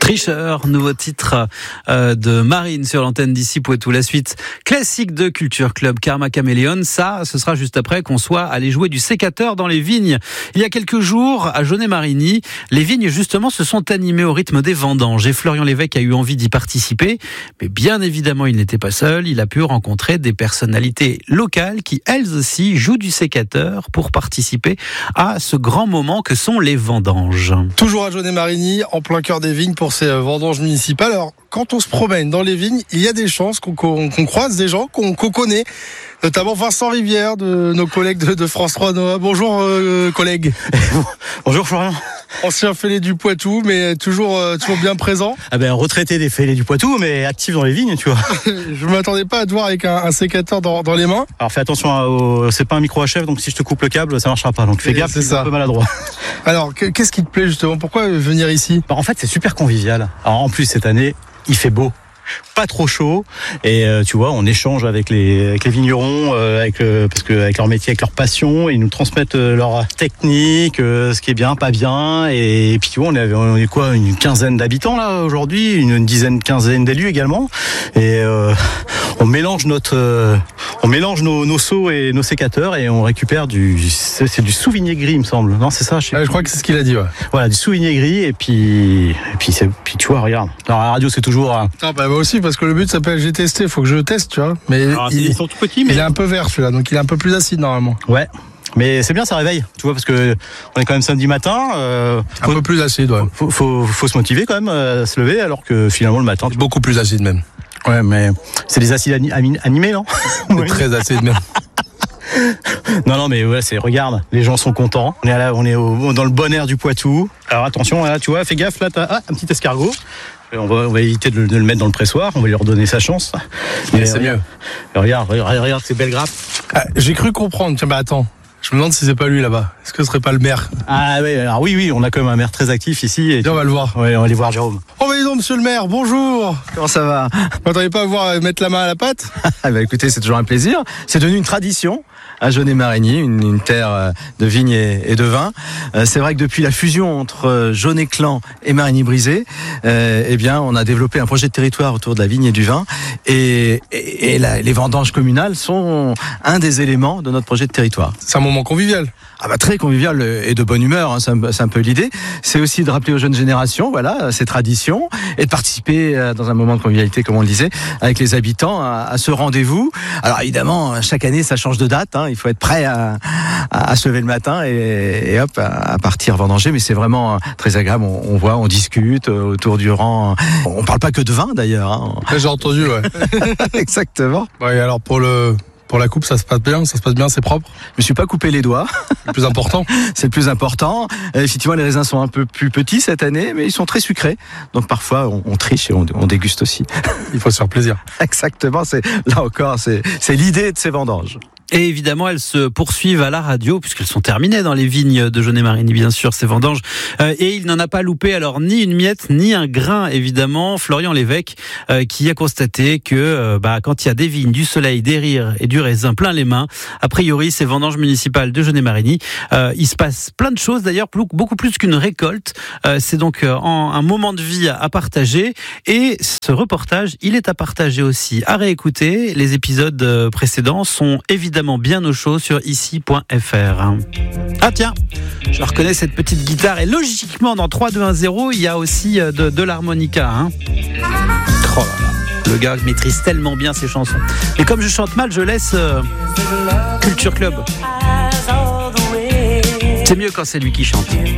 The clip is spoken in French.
Tricheur, nouveau titre de Marine sur l'antenne d'ici Poitou. La suite classique de Culture Club, Karma Caméléon. Ça, ce sera juste après qu'on soit allé jouer du sécateur dans les vignes. Il y a quelques jours, à Jaunet-Marigny, les vignes justement se sont animées au rythme des vendanges et Florian Lévesque a eu envie d'y participer. Mais bien évidemment, il n'était pas seul. Il a pu rencontrer des personnalités locales qui, elles aussi, jouent du sécateur pour participer à ce grand moment que sont les vendanges. Toujours à Jaunet-Marigny, en plein cœur des vignes pour ces vendanges municipales. Alors, quand on se promène dans les vignes, il y a des chances qu'on croise des gens qu'on connaît, notamment Vincent Rivière, de nos collègues de France 3 Nova. Bonjour collègue. Bonjour Florian. Ancien fêlé du Poitou, mais toujours bien présent. Ah ben retraité des fêlés du Poitou, mais actif dans les vignes, tu vois. Je m'attendais pas à te voir avec un sécateur dans les mains. Alors fais attention, c'est pas un micro HF, donc si je te coupe le câble, ça marchera pas. Donc fais gaffe, c'est un peu maladroit. Alors qu'est-ce qui te plaît justement? Pourquoi venir ici? En fait, c'est super convivial. Alors en plus cette année, il fait beau. Pas trop chaud et tu vois, on échange avec les vignerons parce que avec leur métier, avec leur passion, ils nous transmettent leur technique, ce qui est bien, pas bien, et puis tu vois, on est quoi, une quinzaine d'habitants là aujourd'hui, une quinzaine d'élus également, et on mélange nos seaux et nos sécateurs et on récupère c'est du Sauvigné gris, il me semble. Non, c'est ça, je crois que c'est ce qu'il a dit, ouais. Voilà, du Sauvigné gris et puis tu vois, regarde. Alors la radio, c'est toujours moi aussi, parce que le but s'appelle j'ai testé, faut que je teste, tu vois. Mais ils sont tout petits, mais il est un peu vert celui-là, donc il est un peu plus acide normalement. Ouais. Mais c'est bien, ça réveille, tu vois, parce que on est quand même samedi matin. Un peu plus acide, ouais. Faut se motiver quand même à se lever, alors que finalement le matin. Beaucoup plus acide même. Ouais, mais c'est des acides animés, non? Oui. Très acide même. Non, mais ouais, regarde, les gens sont contents. On est dans le bon air du Poitou. Alors attention, là, tu vois, fais gaffe, là, t'as un petit escargot. On va éviter de le mettre dans le pressoir, on va lui redonner sa chance. Mais c'est mieux. Regarde ces belles grappes. J'ai cru comprendre, tiens, attends. Je me demande si c'est pas lui là-bas. Est-ce que ce serait pas le maire? Ah oui, alors oui, on a quand même un maire très actif ici. Et on va le voir. Ouais, on va aller voir Jérôme. Oh bah dis donc, monsieur le maire, bonjour. Comment ça va? Vous m'attendez pas à voir mettre la main à la pâte? Écoutez, c'est toujours un plaisir. C'est devenu une tradition à Jaunet-Marigny, une terre de vignes et de vin. C'est vrai que depuis la fusion entre Jaunet-Clan et Marigny-Brisé, on a développé un projet de territoire autour de la vigne et du vin. Et les vendanges communales sont un des éléments de notre projet de territoire. C'est un moment convivial. Très convivial et de bonne humeur, hein, c'est un peu l'idée. C'est aussi de rappeler aux jeunes générations, voilà, ces traditions, et de participer dans un moment de convivialité, comme on le disait, avec les habitants à ce rendez-vous. Alors évidemment, chaque année, ça change de date, hein, il faut être prêt à se lever le matin et hop, à partir vendanger, mais c'est vraiment très agréable. On discute autour du rang. On parle pas que de vin d'ailleurs. Hein. J'ai entendu, ouais. Exactement. Ouais, alors pour la coupe, ça se passe bien, c'est propre. Je me suis pas coupé les doigts. C'est le plus important. C'est le plus important. Effectivement, les raisins sont un peu plus petits cette année, mais ils sont très sucrés. Donc parfois, on triche et on déguste aussi. Il faut se faire plaisir. Exactement. Là encore, c'est l'idée de ces vendanges. Et évidemment, elles se poursuivent à la radio, puisqu'elles sont terminées dans les vignes de Jaunet-Marigny, bien sûr, ces vendanges. Et il n'en a pas loupé, alors, ni une miette, ni un grain, évidemment. Florian Lévesque, qui a constaté que quand il y a des vignes, du soleil, des rires et du raisin plein les mains, a priori, ces vendanges municipales de Jaunet-Marigny, il se passe plein de choses, d'ailleurs, beaucoup plus qu'une récolte. C'est donc un moment de vie à partager. Et ce reportage, il est à partager aussi, à réécouter. Les épisodes précédents sont évidemment bien au chaud sur ici.fr. Ah tiens, je reconnais cette petite guitare et logiquement dans 3, 2, 1, 0 il y a aussi de l'harmonica. Hein. Oh là là, le gars maîtrise tellement bien ses chansons. Et comme je chante mal, je laisse Culture Club. C'est mieux quand c'est lui qui chante.